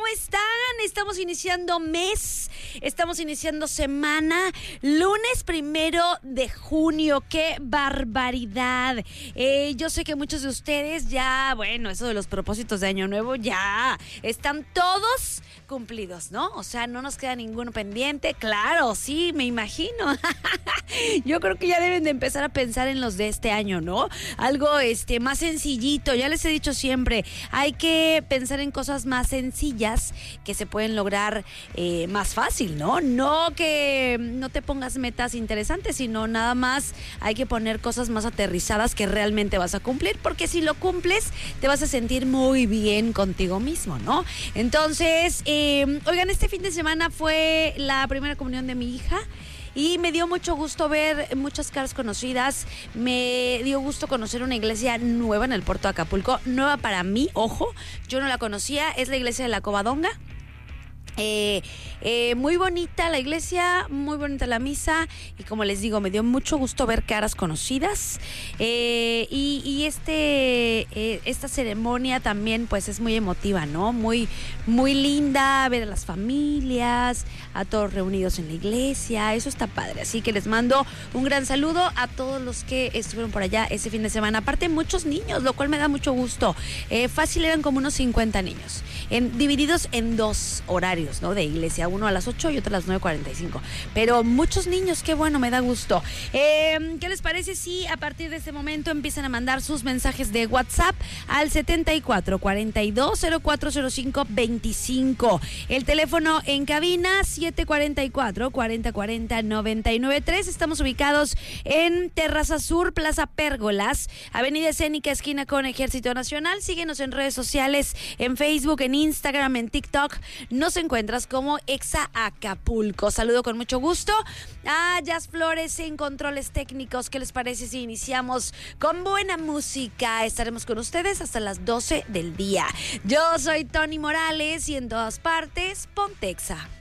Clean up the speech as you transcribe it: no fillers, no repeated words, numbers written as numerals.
están? Estamos iniciando mes, estamos iniciando semana, lunes 1 de junio. ¡Qué barbaridad! Yo sé que muchos de ustedes ya, bueno, eso de los propósitos de Año Nuevo ya están todos cumplidos, ¿no? O sea, no nos queda ninguno pendiente. Claro, sí, me imagino. Yo creo que ya deben de empezar a pensar en los de este año, ¿no? Algo más sencillito. Ya les he dicho siempre, hay que pensar en cosas más sencillas que se pueden lograr más fácil, ¿no? No que no te pongas metas interesantes, sino nada más hay que poner cosas más aterrizadas que realmente vas a cumplir, porque si lo cumples te vas a sentir muy bien contigo mismo, ¿no? Entonces, oigan, este fin de semana fue la primera comunión de mi hija. Y me dio mucho gusto ver muchas caras conocidas. Me dio gusto conocer una iglesia nueva en el puerto de Acapulco. Nueva para mí, ojo, yo no la conocía. Es la iglesia de la Covadonga. Muy bonita la iglesia, muy bonita la misa. Y como les digo, me dio mucho gusto ver caras conocidas. Y esta ceremonia también pues es muy emotiva, ¿no? Muy, muy linda, ver a las familias, a todos reunidos en la iglesia. Eso está padre, así que les mando un gran saludo a todos los que estuvieron por allá ese fin de semana. Aparte, muchos niños, lo cual me da mucho gusto. Fácil eran como unos 50 niños, divididos en dos horarios, ¿no? De iglesia, uno a las 8 y otro a las 9:45. Pero muchos niños, qué bueno, me da gusto. ¿Qué les parece si a partir de este momento empiezan a mandar sus mensajes de WhatsApp al 74 42 0405 25? El teléfono en cabina 744 40 40 993. Estamos ubicados en Terraza Sur, Plaza Pérgolas, Avenida Escénica, esquina con Ejército Nacional. Síguenos en redes sociales, en Facebook, en Instagram, en TikTok. Nos encuentras como Exa Acapulco. Saludo con mucho gusto a Jazz Flores en controles técnicos. ¿Qué les parece si iniciamos con buena música? Estaremos con ustedes hasta las 12 del día. Yo soy Tony Morales y en todas partes, ponte Exa.